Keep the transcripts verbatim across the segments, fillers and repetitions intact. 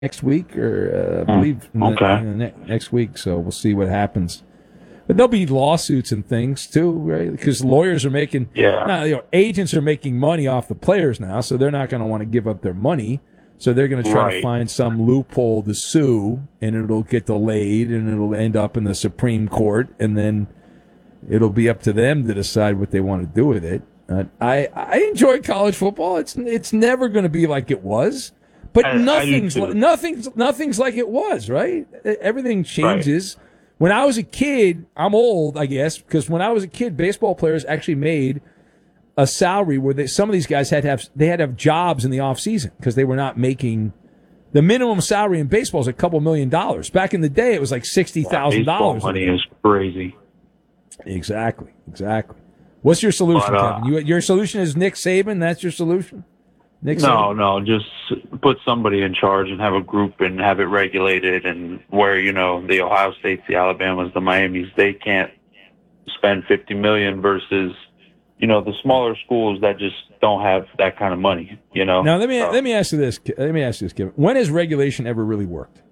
next week, or uh, I Hmm. believe in the, Okay. in the ne- next week. So we'll see what happens. But there'll be lawsuits and things too, right? Because lawyers are making, Yeah. now, you know, agents are making money off the players now, so they're not going to want to give up their money. So they're going to try to Right. find some loophole to sue, and it'll get delayed, and it'll end up in the Supreme Court, and then it'll be up to them to decide what they want to do with it. Uh, I I enjoy college football. It's it's never going to be like it was, but I- I do nothing's too. li- nothing's nothing's like it was, right? E- Everything changes. When I was a kid, I'm old, I guess, because when I was a kid, baseball players actually made a salary where they, some of these guys had to have they had to have jobs in the off season because they were not making the minimum salary in baseball is a couple million dollars. Back in the day, it was like sixty thousand Baseball dollars. money is crazy. Exactly, exactly. What's your solution, But, uh, Kevin? You, your solution is Nick Saban. That's your solution. Nick No, Saban? no, just put somebody in charge and have a group and have it regulated, and where, you know, the Ohio States, the Alabamas, the Miamis, they can't spend fifty million versus, you know, the smaller schools that just don't have that kind of money, you know. Now let me So, let me ask you this. Let me ask you this, Kevin. When has regulation ever really worked?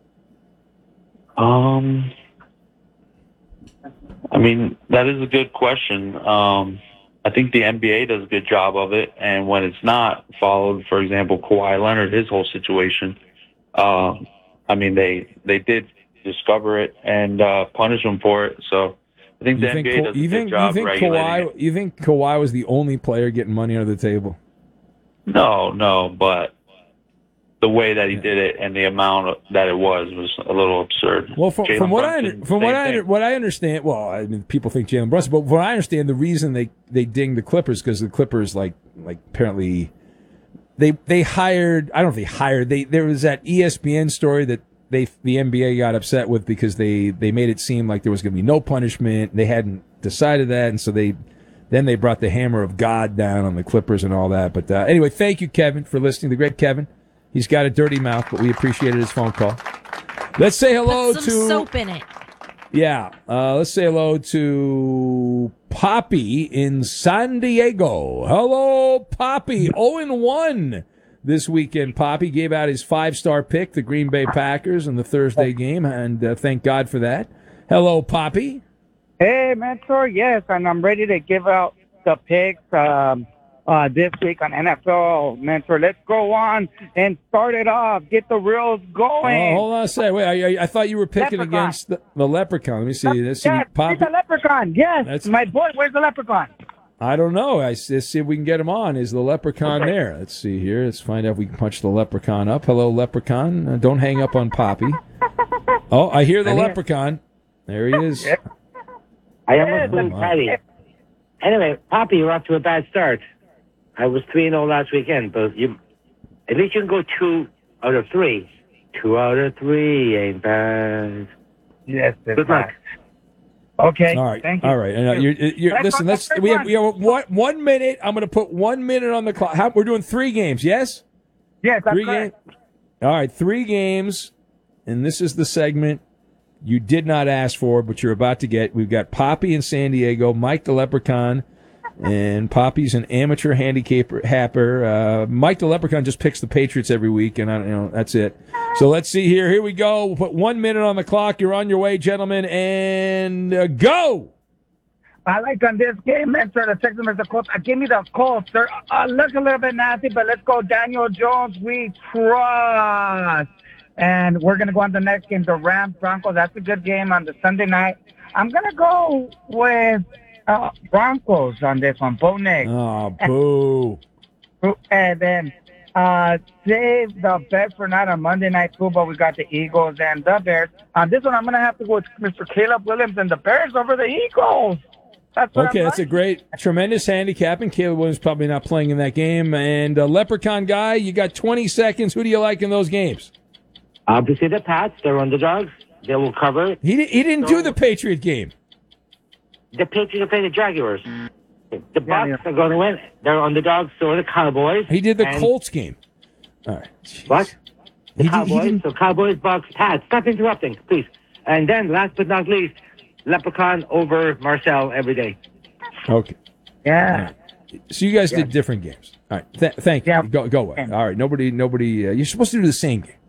Um, I mean, that is a good question. Um, I think the N B A does a good job of it, and when it's not followed, for example, Kawhi Leonard, his whole situation, uh, I mean, they they did discover it and uh, punish him for it. So I think You the think N B A Ka- does a you good think you job think regulating Kawhi it. you think Kawhi was the only player getting money under the table? No, no, but the way that he did it and the amount that it was was a little absurd. Well, from, Jalen from what I Brunson, under, from what same I under, thing. what I understand, well, I mean, people think Jalen Brunson, but what I understand, the reason they they dinged the Clippers because the Clippers like like apparently they they hired. I don't know if they hired. They there was that E S P N story that they the N B A got upset with because they they made it seem like there was going to be no punishment. They hadn't decided that, and so they then they brought the hammer of God down on the Clippers and all that. But uh, anyway, thank you, Kevin, for listening. The great Kevin. He's got a dirty mouth, but we appreciated his phone call. Let's say hello Put some to soap in it. yeah. Uh, let's say hello to Poppy in San Diego. Hello, Poppy. oh and one this weekend. Poppy gave out his five-star pick, the Green Bay Packers, in the Thursday game, and uh, thank God for that. Hello, Poppy. Hey, Mentor. Yes, and I'm ready to give out the picks um, uh, this week on N F L. Mentor, let's go on and start it off. Get the reels going. Oh, hold on a second. Wait, I, I, I thought you were picking Leprechaun. against the, the Leprechaun. Let me see. Let's see. Yes, Poppy. he's a leprechaun. Yes, That's- my boy. Where's the leprechaun? I don't know. I, let's see if we can get him on. Is the Leprechaun Okay. there? Let's see here. Let's find out if we can punch the Leprechaun up. Hello, Leprechaun. Uh, don't hang up on Poppy. Oh, I hear the I'm here. Leprechaun. There he is. I Yeah, almost blew the- Patty. Anyway, Poppy, you're off to a bad start. I was three and zero last weekend, but you at least you can go two out of three. Two out of three ain't bad. Yes, it's Good luck. Okay. All right. Thank you. All right. And, uh, you're, you're, Let's listen, go let's for we have, one. we have one, one minute. I'm going to put one minute on the clock. How, we're doing three games, yes? Yes, that's Three correct. games. All right, three games, and this is the segment you did not ask for, but you're about to get. We've got Poppy in San Diego, Mike the Leprechaun, and Poppy's an amateur handicapper. Happer. Uh, Mike the Leprechaun just picks the Patriots every week, and I don't you know that's it. So let's see here. Here we go. We'll put one minute on the clock. You're on your way, gentlemen, and uh, go. I like on this game, Mentor, the Texans versus the Colts. Uh, give me the Colts. They're uh, look a little bit nasty, but let's go Daniel Jones. We trust. And we're going to go on the next game, the Rams Broncos. That's a good game on the Sunday night. I'm going to go with uh, Broncos on this one. Bo Nick. Oh, boo. And then uh, save the best for night on Monday Night Football. We got the Eagles and the Bears. On this one, I'm going to have to go with Mister Caleb Williams and the Bears over the Eagles. That's what Okay, I'm that's a like. great, tremendous handicap, and Caleb Williams probably not playing in that game. And uh, Leprechaun guy, you got twenty seconds. Who do you like in those games? Obviously, the Pats, they're underdogs. They will cover. He di- he didn't do the Patriot game. The Patriots are playing the Jaguars. The Bucks yeah. are going to win. They're underdogs, so are the Cowboys. He did the And- Colts game. All right. Jeez. What? The He did- he Cowboys. didn't- So Cowboys, Bucks, Pats. Stop interrupting, please. And then, last but not least, Leprechaun over Marcel every day. Okay. Yeah. So you guys did different games. All right. Th- thank you. Yeah. Go go away. All right. Nobody nobody. Uh, you're supposed to do the same game.